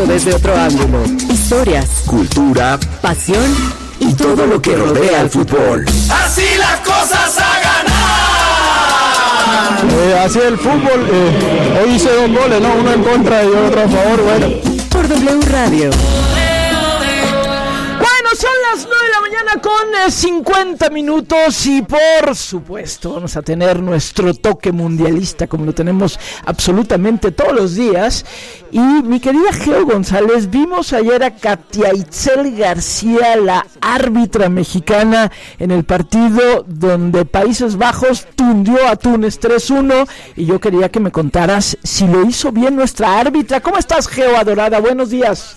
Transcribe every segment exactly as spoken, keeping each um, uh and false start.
visto desde otro ángulo. Historias, cultura, pasión y todo lo que rodea al fútbol. Así las cosas hagan. Eh, así el fútbol, eh, hoy hice dos goles, ¿no? Uno en contra y otro a favor, bueno. Por W Radio. Son las nueve de la mañana con eh, cincuenta minutos y por supuesto vamos a tener nuestro toque mundialista como lo tenemos absolutamente todos los días. Y mi querida Geo González, vimos ayer a Katia Itzel García, la árbitra mexicana, en el partido donde Países Bajos tundió a Túnez tres uno, y yo quería que me contaras si lo hizo bien nuestra árbitra. ¿Cómo estás, Geo adorada? Buenos días.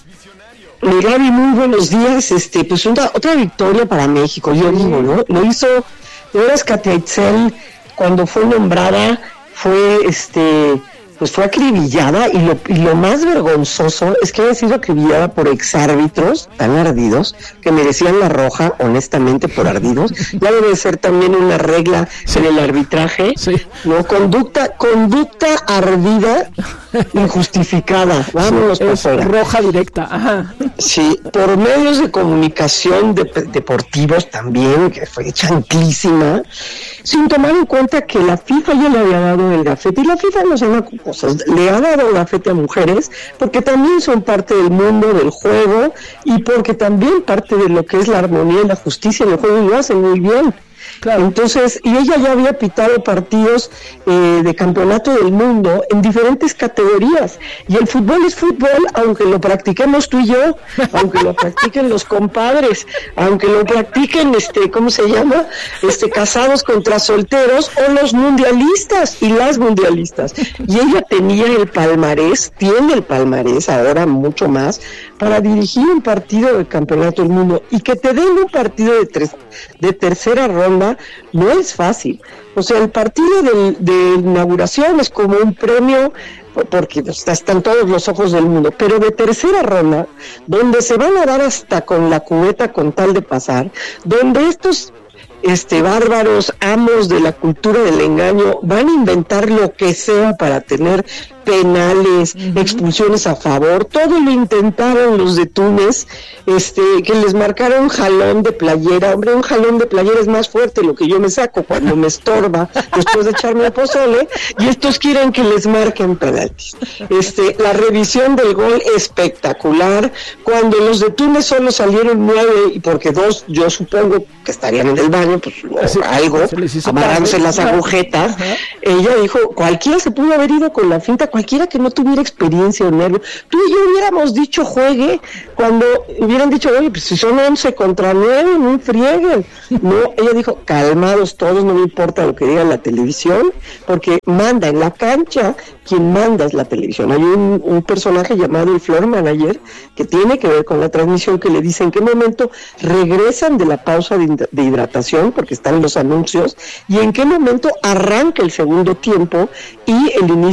Gaby, muy buenos días. Este, pues una, otra victoria para México, yo digo, ¿no? Lo hizo, de veras, Katia Itzel, cuando fue nombrada, fue, este, pues fue acribillada, y lo, y lo más vergonzoso es que haya sido acribillada por exárbitros tan ardidos, que merecían la roja, honestamente, por ardidos. Ya debe ser también una regla sí. en el arbitraje, sí. ¿no? Conducta, conducta ardida, injustificada, vámonos sí, por fuera. Roja directa, ajá. Sí, por medios de comunicación de, deportivos también, que fue chanclísima, sin tomar en cuenta que la FIFA ya le había dado el gafete, y la FIFA no se llama cosas, le ha dado el gafete a mujeres, porque también son parte del mundo del juego, y porque también parte de lo que es la armonía y la justicia en el juego, y lo hacen muy bien. Claro. Entonces, y ella ya había pitado partidos eh, de campeonato del mundo en diferentes categorías, y el fútbol es fútbol, aunque lo practiquemos tú y yo, aunque lo practiquen los compadres, aunque lo practiquen, este, ¿cómo se llama? Este, casados contra solteros, o los mundialistas y las mundialistas. Y ella tenía el palmarés, tiene el palmarés ahora mucho más, para dirigir un partido de campeonato del mundo, y que te den un partido de, tres, de tercera ronda no es fácil. O sea, el partido de, de inauguración es como un premio, porque están todos los ojos del mundo, pero de tercera ronda, donde se van a dar hasta con la cubeta con tal de pasar, donde estos este bárbaros amos de la cultura del engaño van a inventar lo que sea para tener penales, uh-huh. expulsiones a favor. Todo lo intentaron los de Túnez, este, que les marcaron un jalón de playera. Hombre, un jalón de playera es más fuerte lo que yo me saco cuando me estorba después de echarme el pozole, y estos quieren que les marquen penaltis. Este, la revisión del gol espectacular, cuando los de Túnez solo salieron nueve, y porque dos, yo supongo que estarían en el baño, pues o algo, amarrándose las agujetas. Ajá. Ella dijo, cualquiera se pudo haber ido con la finta, cualquiera que no tuviera experiencia o nervio. Tú y yo hubiéramos dicho juegue, cuando hubieran dicho, oye, pues si son once contra nueve, no frieguen. No, ella dijo, calmados todos, no me importa lo que diga la televisión, porque manda en la cancha, quien manda es la televisión. Hay un, un personaje llamado el floor manager, que tiene que ver con la transmisión, que le dice en qué momento regresan de la pausa de, de hidratación, porque están los anuncios, y en qué momento arranca el segundo tiempo y el inicio